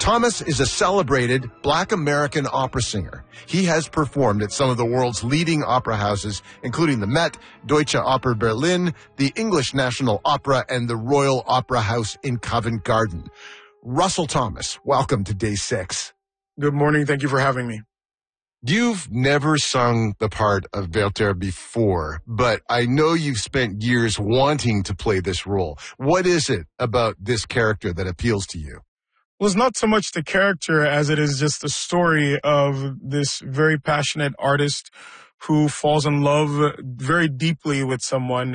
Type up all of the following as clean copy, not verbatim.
Thomas is a celebrated Black American opera singer. He has performed at some of the world's leading opera houses, including the Met, Deutsche Oper Berlin, the English National Opera, and the Royal Opera House in Covent Garden. Russell Thomas, welcome to Day 6. Good morning. Thank you for having me. You've never sung the part of Werther before, but I know you've spent years wanting to play this role. What is it about this character that appeals to you? Well, it's not so much the character as it is just the story of this very passionate artist who falls in love very deeply with someone.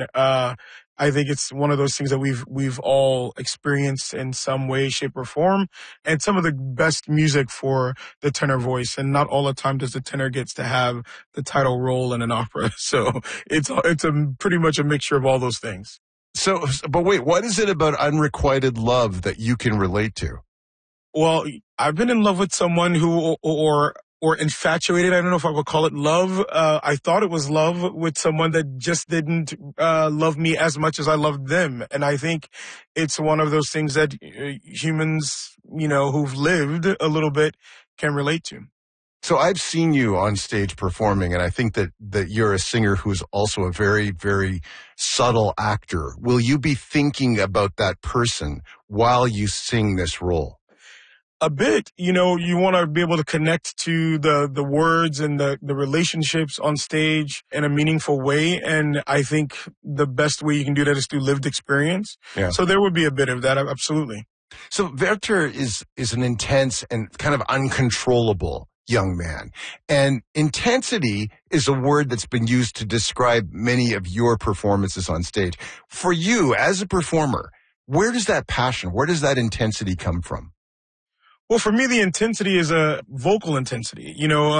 I think it's one of those things that we've all experienced in some way, shape, or form, and some of the best music for the tenor voice. And not all the time does the tenor gets to have the title role in an opera. So it's pretty much a mixture of all those things. So, but wait, what is it about unrequited love that you can relate to? Well, I've been in love with someone who, or infatuated. I don't know if I would call it love. I thought it was love with someone that just didn't love me as much as I loved them. And I think it's one of those things that humans, who've lived a little bit can relate to. So I've seen you on stage performing, and I think that you're a singer who's also a very, very subtle actor. Will you be thinking about that person while you sing this role? A bit, you want to be able to connect to the words and the relationships on stage in a meaningful way. And I think the best way you can do that is through lived experience. Yeah. So there would be a bit of that. Absolutely. So Werther is an intense and kind of uncontrollable young man. And intensity is a word that's been used to describe many of your performances on stage. For you as a performer, where does that passion, where does that intensity come from? Well, for me, the intensity is a vocal intensity.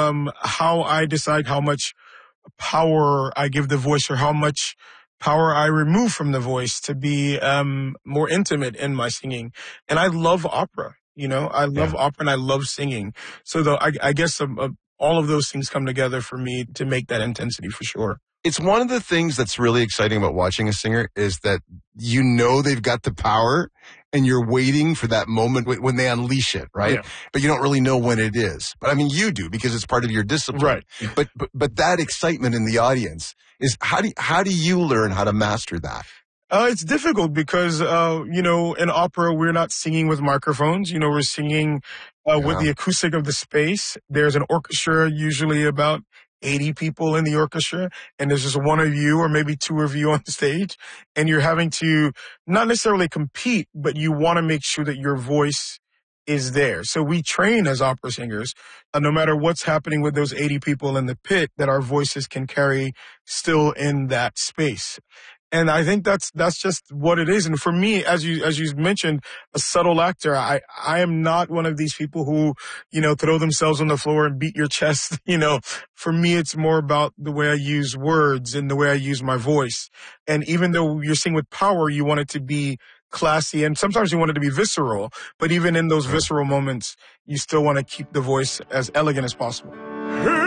How I decide how much power I give the voice or how much power I remove from the voice to be more intimate in my singing. And I love opera. I love opera and I love singing. So I guess all of those things come together for me to make that intensity for sure. It's one of the things that's really exciting about watching a singer is that they've got the power and you're waiting for that moment when they unleash it, right? Yeah. But you don't really know when it is. But I mean, you do because it's part of your discipline. Right. But that excitement in the audience is how do you learn how to master that? It's difficult because, in opera, we're not singing with microphones. We're singing with the acoustic of the space. There's an orchestra, usually about 80 people in the orchestra, and there's just one of you or maybe two of you on stage, and you're having to not necessarily compete, but you want to make sure that your voice is there. So we train as opera singers, no matter what's happening with those 80 people in the pit, that our voices can carry still in that space. And I think that's just what it is. And for me, as you mentioned, a subtle actor, I am not one of these people who, throw themselves on the floor and beat your chest. For me, it's more about the way I use words and the way I use my voice. And even though you're singing with power, you want it to be classy and sometimes you want it to be visceral. But even in those visceral moments, you still want to keep the voice as elegant as possible.